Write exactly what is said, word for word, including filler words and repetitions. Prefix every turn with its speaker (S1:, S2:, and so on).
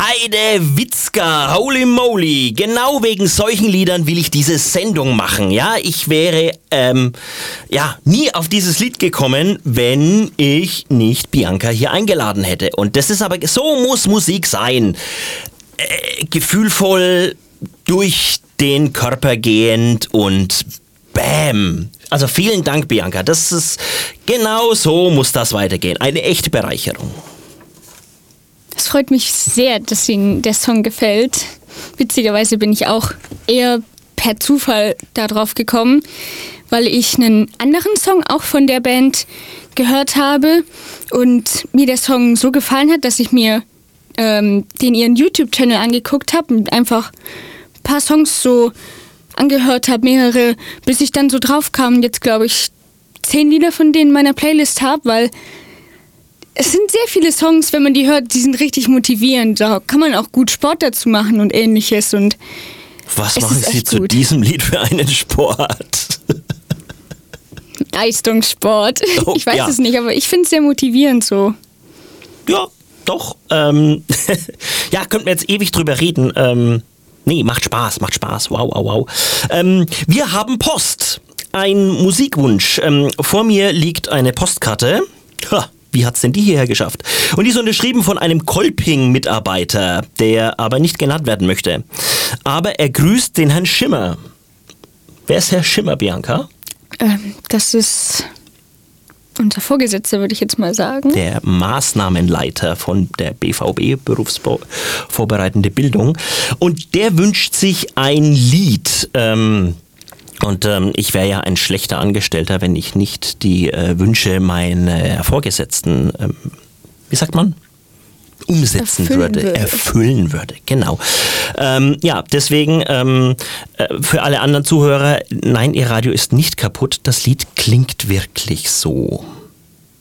S1: Heide Witzka, holy moly, genau wegen solchen Liedern will ich diese Sendung machen, ja, ich wäre, ähm, ja, nie auf dieses Lied gekommen, wenn ich nicht Bianca hier eingeladen hätte. Und das ist aber, so muss Musik sein, äh, gefühlvoll, durch den Körper gehend und bam. Also vielen Dank, Bianca, das ist, genau so muss das weitergehen, eine echte Bereicherung.
S2: Es freut mich sehr, dass Ihnen der Song gefällt. Witzigerweise bin ich auch eher per Zufall darauf gekommen, weil ich einen anderen Song auch von der Band gehört habe und mir der Song so gefallen hat, dass ich mir ähm, den ihren YouTube-Channel angeguckt habe und einfach ein paar Songs so angehört habe, mehrere, bis ich dann so drauf kam und jetzt glaube ich zehn Lieder von denen in meiner Playlist habe, weil es sind sehr viele Songs, wenn man die hört, die sind richtig motivierend. Da kann man auch gut Sport dazu machen und ähnliches. Und
S1: was machen Sie zu gut. Diesem Lied für einen Sport?
S2: Leistungssport. Oh, ich weiß
S1: ja.
S2: es nicht, aber ich finde es sehr motivierend so.
S1: Ja, doch. Ähm, ja, könnten wir jetzt ewig drüber reden. Ähm, nee, macht Spaß, macht Spaß. Wow, wow, wow. Ähm, wir haben Post. Ein Musikwunsch. Ähm, vor mir liegt eine Postkarte. Ha. Wie hat's denn die hierher geschafft? Und die ist unterschrieben von einem Kolping-Mitarbeiter, der aber nicht genannt werden möchte. Aber er grüßt den Herrn Schimmer. Wer ist Herr Schimmer, Bianca?
S2: Ähm, das ist unser Vorgesetzter, würde ich jetzt mal sagen.
S1: Der Maßnahmenleiter von der B V B, Berufsvorbereitende Bildung. Und der wünscht sich ein Lied. Ähm, Und ähm, ich wäre ja ein schlechter Angestellter, wenn ich nicht die äh, Wünsche meiner Vorgesetzten, ähm, wie sagt man, umsetzen
S2: erfüllen
S1: würde,
S2: würde,
S1: erfüllen würde. Genau. Ähm, ja, deswegen ähm, äh, für alle anderen Zuhörer, nein, Ihr Radio ist nicht kaputt. Das Lied klingt wirklich so.